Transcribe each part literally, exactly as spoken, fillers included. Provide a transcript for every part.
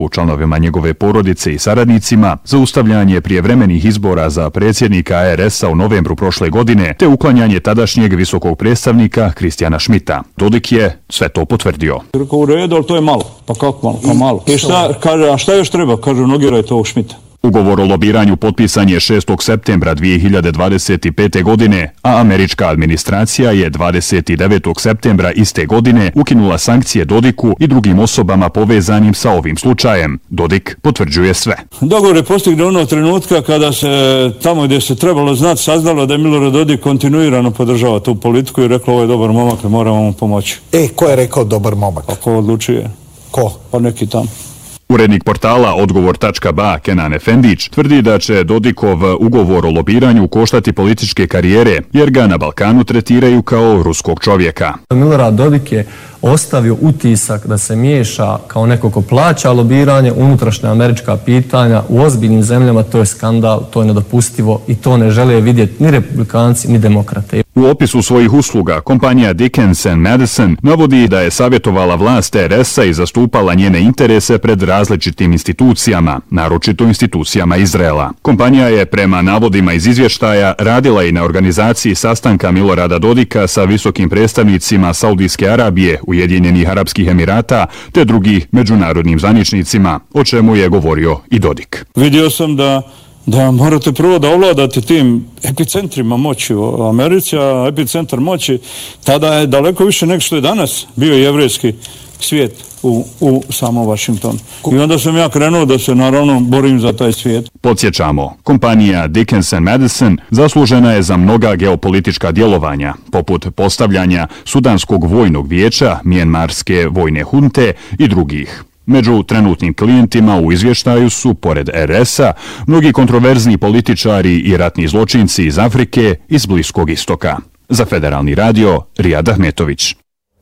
u članovima njegove porodice i saradnicima, zaustavljanje prijevremenih izbora za predsjednika A R S-a u novembru prošle godine, te uklanjanje tadašnjeg visokog predstavnika Kristijana Schmidta. Dodik je sve to potvrdio. U redu, ali to je malo. Pa kako malo? Pa malo. I šta, kaže, a šta još treba? Kaže, nogirajte ovog Schmidta. Ugovor o lobiranju potpisan je šestog septembra dvije hiljade dvadeset pete. godine, a američka administracija je dvadeset devetog septembra iste godine ukinula sankcije Dodiku i drugim osobama povezanim sa ovim slučajem. Dodik potvrđuje sve. Dogovor je postignuo onog trenutka kada se tamo gdje se trebalo znati saznalo da Milorad Dodik kontinuirano podržava tu politiku i rekao ovo je dobar momak, moramo mu pomoći. E, ko je rekao dobar momak? A ko odlučuje? Ko? Pa neki tamo. Urednik portala Odgovor tačka ba Kenan Efendić tvrdi da će Dodikov ugovor o lobiranju koštati političke karijere, jer ga na Balkanu tretiraju kao ruskog čovjeka. Milorad Dodik je ostavio utisak da se miješa kao neko ko plaća lobiranje, unutrašnja američka pitanja. U ozbiljnim zemljama to je skandal, to je nedopustivo i to ne žele vidjeti ni republikanci ni demokrate. U opisu svojih usluga kompanija Dickens and Madison navodi da je savjetovala vlast A R S-a i zastupala njene interese pred različitim institucijama, naročito institucijama Izraela. Kompanija je prema navodima iz izvještaja radila i na organizaciji sastanka Milorada Dodika sa visokim predstavnicima Saudijske Arabije, Ujedinjenih Arapskih Emirata te drugih međunarodnim zvaničnicima, o čemu je govorio i Dodik. Vidio sam da da morate prvo da ovladate tim epicentrima moći u Americi, a epicentar moći tada je daleko više nego što je danas bio jevrejski svijet u, u samom Washingtonu. I onda sam ja krenuo da se naravno borim za taj svijet. Podsjećamo, kompanija Dickens and Madison zaslužena je za mnoga geopolitička djelovanja, poput postavljanja Sudanskog vojnog vijeća, Mijenmarske vojne hunte i drugih. Među trenutnim klijentima u izvještaju su, pored A R S-a, mnogi kontroverzni političari i ratni zločinci iz Afrike i iz Bliskog istoka. Za Federalni radio, Rijad Ahmetović.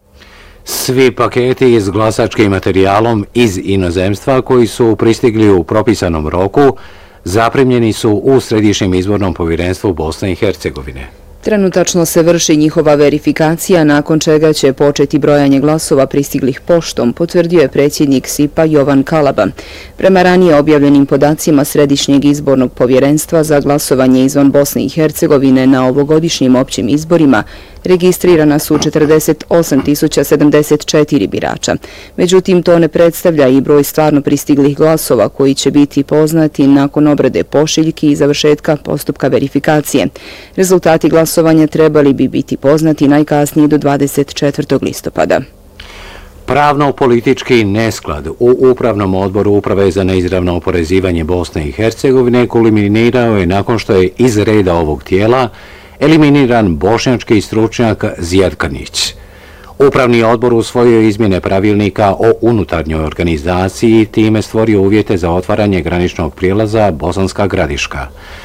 Svi paketi s glasačkim materijalom iz inozemstva koji su pristigli u propisanom roku zaprimljeni su u Središnjem izbornom povjerenstvu Bosne i Hercegovine. Trenutačno se vrši njihova verifikacija, nakon čega će početi brojanje glasova pristiglih poštom, potvrdio je predsjednik S I P-a Jovan Kalaba. Prema ranije objavljenim podacima Središnjeg izbornog povjerenstva za glasovanje izvan Bosne i Hercegovine na ovogodišnjim općim izborima registrirana su četrdeset osam tisuća sedamdeset četiri birača. Međutim, to ne predstavlja i broj stvarno pristiglih glasova koji će biti poznati nakon obrade pošiljki i završetka postupka verifikacije. Rezultati glasovanja trebali bi biti poznati najkasnije do dvadeset četvrtog listopada. Pravno-politički nesklad u Upravnom odboru Uprave za neizravno oporezivanje Bosne i Hercegovine kulminirao je nakon što je iz reda ovog tijela eliminiran bošnjački stručnjak Zijad Krnić. Upravni odbor usvojio izmjene pravilnika o unutarnjoj organizaciji i time stvorio uvjete za otvaranje graničnog prijelaza Bosanska Gradiška.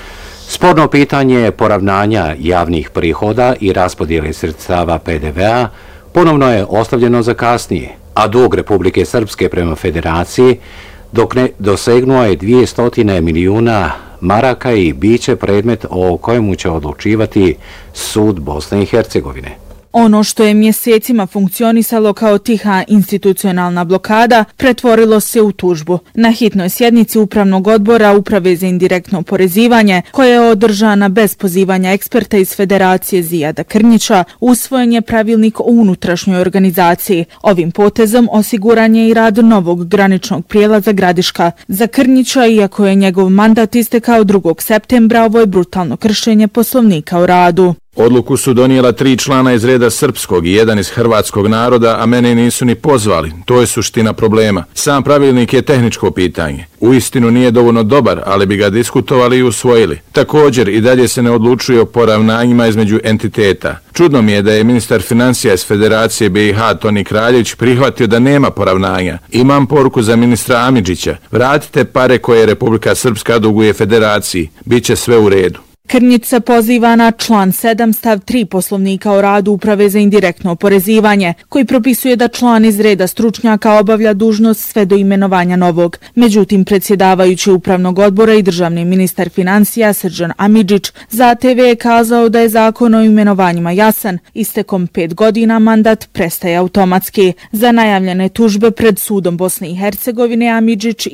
Sporno pitanje poravnanja javnih prihoda i raspodjele sredstava P D V-a ponovno je ostavljeno za kasnije, a dug Republike Srpske prema Federaciji dok ne dosegnuo je dvjesto milijuna maraka i bit će predmet o kojemu će odlučivati sud Bosne i Hercegovine. Ono što je mjesecima funkcionisalo kao tiha institucionalna blokada pretvorilo se u tužbu. Na hitnoj sjednici Upravnog odbora Uprave za indirektno oporezivanje, koja je održana bez pozivanja eksperta iz Federacije Zijada Krnića, usvojen je pravilnik o unutrašnjoj organizaciji. Ovim potezom osiguran je i rad novog graničnog prijelaza Gradiška. Za Krnića, iako je njegov mandat istekao drugog septembra, ovo je brutalno kršenje Poslovnika o radu. Odluku su donijela tri člana iz reda srpskog i jedan iz hrvatskog naroda, a mene nisu ni pozvali. To je suština problema. Sam pravilnik je tehničko pitanje. Uistinu nije dovoljno dobar, ali bi ga diskutovali i usvojili. Također, i dalje se ne odlučuje o poravnanjima između entiteta. Čudno mi je da je ministar financija iz Federacije B i H Toni Kraljević prihvatio da nema poravnanja. Imam poruku za ministra Amidžića. Vratite pare koje Republika Srpska duguje Federaciji. Biće sve u redu. Krnjić se poziva na član sedam stav tri Poslovnika o radu Uprave za indirektno oporezivanje, koji propisuje da član iz reda stručnjaka obavlja dužnost sve do imenovanja novog. Međutim, predsjedavajući Upravnog odbora i državni ministar financija Srđan Amidžić za A T V je kazao da je zakon o imenovanjima jasan. Istekom pet godina mandat prestaje automatski. Za najavljene tužbe pred sudom Bosne i Hercegovine Amidžić